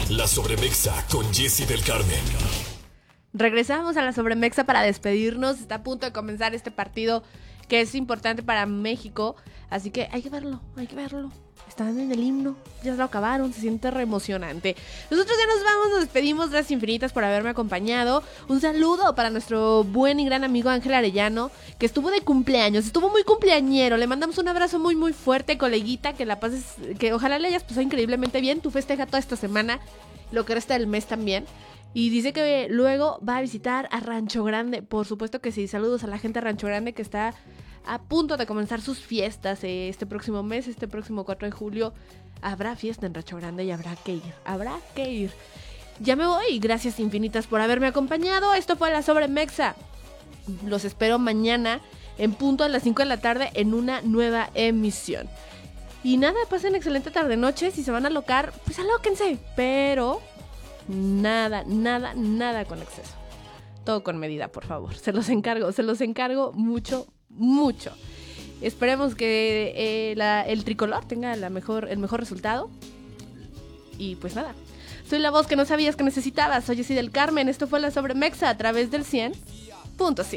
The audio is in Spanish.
La Sobremexa con Jessy del Carmen. Regresamos a la Sobremexa para despedirnos. Está a punto de comenzar este partido que es importante para México. Así que hay que verlo. Están en el himno, ya lo acabaron, se siente re emocionante. Nosotros ya nos vamos, nos despedimos. Gracias infinitas por haberme acompañado. Un saludo para nuestro buen y gran amigo Ángel Arellano, que estuvo de cumpleaños, estuvo muy cumpleañero. Le mandamos un abrazo muy muy fuerte, coleguita, que la pases, que ojalá le hayas pasado increíblemente bien. Tú festeja toda esta semana, lo que resta del mes también. Y dice que luego va a visitar a Rancho Grande. Por supuesto que sí, saludos a la gente de Rancho Grande que está a punto de comenzar sus fiestas este próximo mes, este próximo 4 de julio. Habrá fiesta en Rancho Grande y habrá que ir. Ya me voy, gracias infinitas por haberme acompañado. Esto fue La Sobremexa. Los espero mañana en punto a las 5 de la tarde en una nueva emisión. Y nada, pasen excelente tarde-noche. Si se van a alocar, pues alóquense. Pero nada con exceso. Todo con medida, por favor. Se los encargo mucho. Esperemos que el tricolor tenga el mejor resultado. Y pues nada, soy la voz que no sabías que necesitabas. Soy Jessy del Carmen. Esto fue La Sobremexa a través del 100.5.